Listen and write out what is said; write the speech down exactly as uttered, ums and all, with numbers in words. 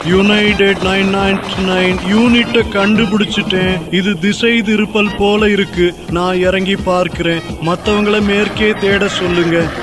United nine ninety nine யூனிட்ட கண்டுபிடிச்சிட்டேன். இது திசை திருப்பல் போல இருக்கு. நான் இறங்கி பார்க்கிறேன். மத்தவங்கள மேற்கே தேட சொல்லுங்க.